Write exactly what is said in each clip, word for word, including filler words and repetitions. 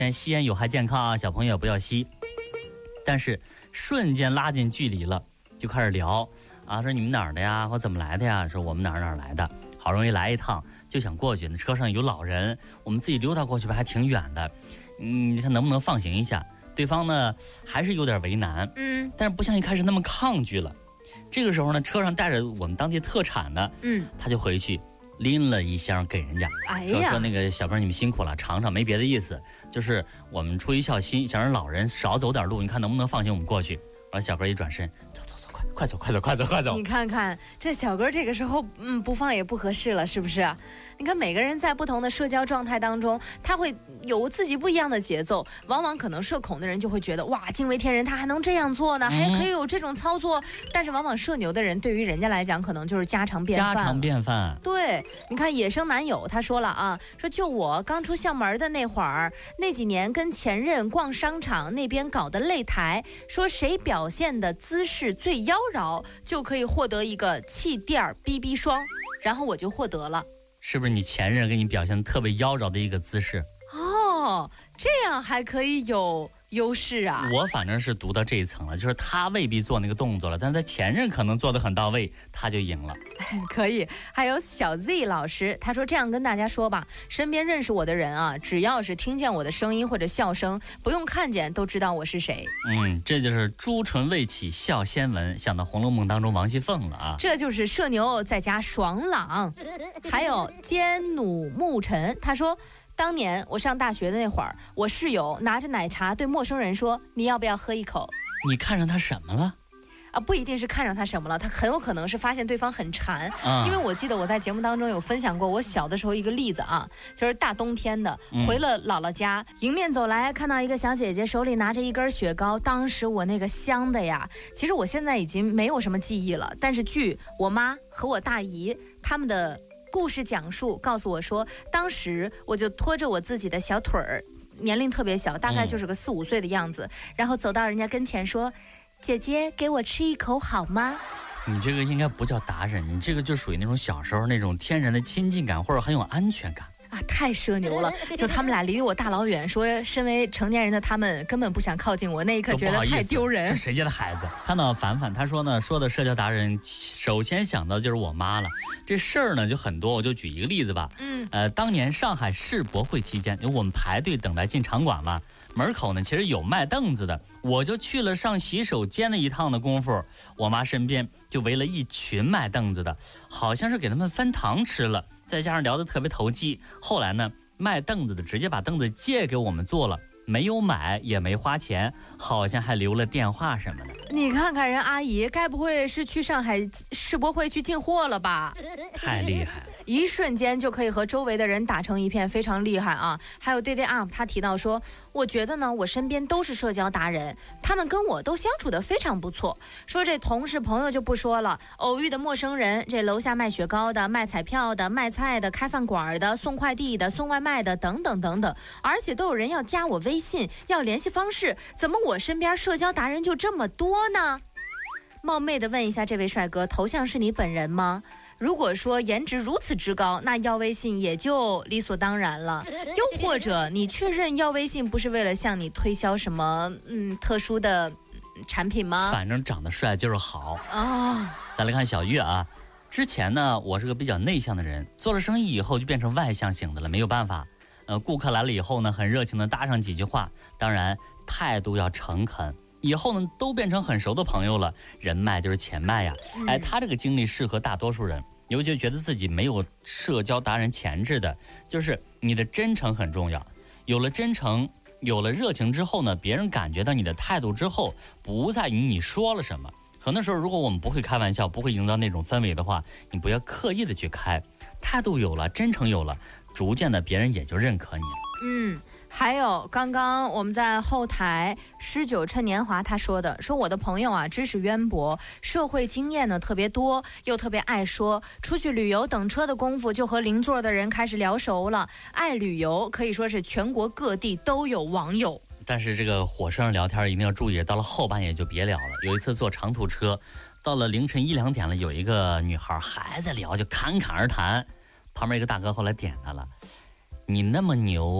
吸烟有害健康啊，小朋友不要吸。但是瞬间拉近距离了，就开始聊啊，说你们哪儿的呀，或怎么来的呀？说我们哪儿哪儿来的，好容易来一趟，就想过去。那车上有老人，我们自己溜达过去吧，还挺远的。嗯，你看能不能放行一下？对方呢还是有点为难，嗯，但是不像一开始那么抗拒了。这个时候呢，车上带着我们当地特产的，嗯，他就回去拎了一箱给人家，哎呀，说说那个小朋友你们辛苦了，尝尝，没别的意思，就是我们出于孝心，想让老人少走点路，你看能不能放心我们过去？然后小哥一转身，走走走，快快走快走快走快走！ 你看看这小哥这个时候，嗯，不放也不合适了，是不是？你看每个人在不同的社交状态当中，他会有自己不一样的节奏，往往可能社恐的人就会觉得哇，惊为天人，他还能这样做呢，还可以有这种操作。但是往往社牛的人，对于人家来讲，可能就是家常便饭。 家常便饭。 对，你看野生男友他说了啊，说就我刚出校门的那会儿，那几年跟前任逛商场，那边搞的擂台，说谁表现的姿势最妖娆，就可以获得一个气垫 B B 霜，然后我就获得了。 是不是你前任给你表现特别妖娆的一个姿势？ 哦，这样还可以有优势啊！ 我反正是读到这一层了，就是他未必做那个动作了，但是他前任可能做得很到位，他就赢了。 可以。还有小 Z 老师，他说这样跟大家说吧，身边认识我的人啊，只要是听见我的声音或者笑声，不用看见都知道我是谁。 嗯，这就是朱唇未启笑先闻，想到《红楼梦》当中王熙凤了啊。 这就是社牛再加爽朗。还有坚弩牧尘，他说当年我上大学的那会儿，我室友拿着奶茶对陌生人说：“你要不要喝一口？” 你看上他什么了？ 啊，不一定是看上他什么了，他很有可能是发现对方很馋。啊、因为我记得我在节目当中有分享过我小的时候一个例子啊，就是大冬天的回了姥姥家，嗯、迎面走来看到一个小姐姐手里拿着一根雪糕，当时我那个香的呀，其实我现在已经没有什么记忆了，但是据我妈和我大姨他们的故事讲述告诉我说，当时我就拖着我自己的小腿儿，年龄特别小，大概就是个四五岁的样子，嗯、然后走到人家跟前说：“姐姐，给我吃一口好吗？” 你这个应该不叫达人，你这个就属于那种小时候那种天然的亲近感，或者很有安全感。 啊，太社牛了！就他们俩离我大老远，说身为成年人的他们根本不想靠近我，那一刻觉得太丢人。 这谁家的孩子？看到凡凡，他说呢，说的社交达人，首先想到就是我妈了。这事儿呢就很多，我就举一个例子吧。嗯，呃，当年上海世博会期间，我们排队等待进场馆嘛，门口呢其实有卖凳子的，我就去了上洗手间的一趟的功夫，我妈身边就围了一群卖凳子的，好像是给他们分糖吃了。再加上聊得特别投机，后来呢，卖凳子的直接把凳子借给我们坐了，没有买也没花钱，好像还留了电话什么的。 你看看人阿姨，该不会是去上海世博会去进货了吧？ 太厉害了， 一瞬间就可以和周围的人打成一片，非常厉害啊！还有 Day Day Up 他提到说，我觉得呢，我身边都是社交达人，他们跟我都相处得非常不错。说这同事朋友就不说了，偶遇的陌生人，这楼下卖雪糕的、卖彩票的、卖菜的、开饭馆的、送快递的、送外卖的等等等等，而且都有人要加我微信，要联系方式，怎么我身边社交达人就这么多呢？冒昧的问一下这位帅哥，头像是你本人吗？如果说颜值如此之高，那要微信也就理所当然了。又或者你确认要微信不是为了向你推销什么嗯特殊的产品吗？ 反正长得帅就是好啊、哦。再来看小月啊，之前呢我是个比较内向的人，做了生意以后就变成外向型的了，没有办法。呃，顾客来了以后呢，很热情的搭上几句话，当然态度要诚恳。以后呢，都变成很熟的朋友了，人脉就是钱脉呀。哎，他这个经历适合大多数人，尤其觉得自己没有社交达人潜质的，就是你的真诚很重要。有了真诚，有了热情之后呢，别人感觉到你的态度之后，不在于你说了什么。很多时候，如果我们不会开玩笑，不会营造那种氛围的话，你不要刻意的去开，态度有了，真诚有了，逐渐的别人也就认可你了。 嗯。还有刚刚我们在后台诗酒趁年华他说的，说我的朋友啊知识渊博，社会经验呢特别多，又特别爱说，出去旅游等车的功夫就和邻座的人开始聊熟了，爱旅游可以说是全国各地都有网友。 但是这个火车上聊天一定要注意，到了后半夜就别聊了。有一次坐长途车，到了凌晨一两点了，有一个女孩还在聊，就侃侃而谈，旁边一个大哥后来点她了，你那么牛，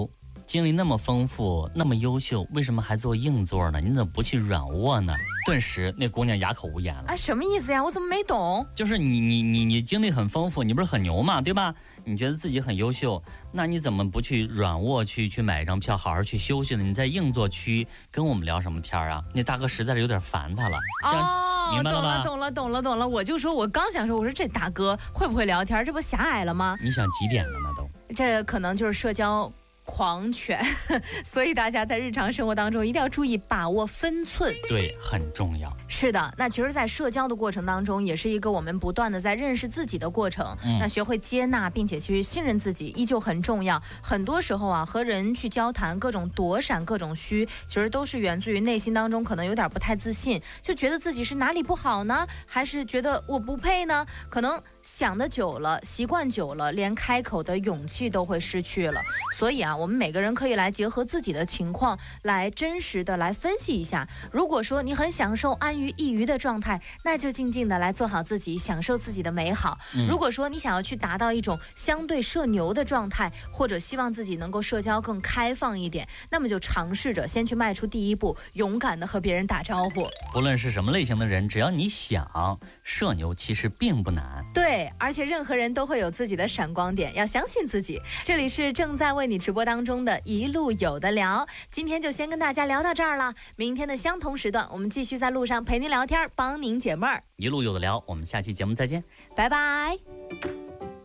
经历那么丰富，那么优秀，为什么还做硬座呢？你怎么不去软卧呢？顿时那姑娘哑口无言了。 啊，什么意思呀？我怎么没懂？ 就是你你你你经历很丰富，你不是很牛嘛，对吧？你觉得自己很优秀，那你怎么不去软卧去去买一张票，好好去休息呢？你在硬座区跟我们聊什么天啊？那大哥实在是有点烦他了。 哦， 明白了吧？ 懂了，懂了，懂了，懂了。我就说，我刚想说，我说这大哥会不会聊天？这不狭隘了吗？ 你想几点了呢？都， 这可能就是社交狂犬，所以大家在日常生活当中一定要注意把握分寸， 对，很重要。 是的，那其实，在社交的过程当中，也是一个我们不断的在认识自己的过程。嗯、那学会接纳并且去信任自己，依旧很重要。很多时候啊，和人去交谈，各种躲闪、各种虚，其实都是源自于内心当中可能有点不太自信，就觉得自己是哪里不好呢？还是觉得我不配呢？可能想的久了，习惯久了，连开口的勇气都会失去了。所以啊，我们每个人可以来结合自己的情况，来真实的来分析一下。如果说你很享受安于一隅的状态，那就静静的来做好自己，享受自己的美好。嗯、如果说你想要去达到一种相对社牛的状态，或者希望自己能够社交更开放一点，那么就尝试着先去迈出第一步，勇敢的和别人打招呼。 不论是什么类型的人，只要你想，社牛其实并不难。 对，而且任何人都会有自己的闪光点，要相信自己。这里是正在为你直播当中的一路有的聊，今天就先跟大家聊到这儿了。明天的相同时段，我们继续在路上陪您聊天，帮您解闷儿。 一路有的聊，我们下期节目再见， 拜拜。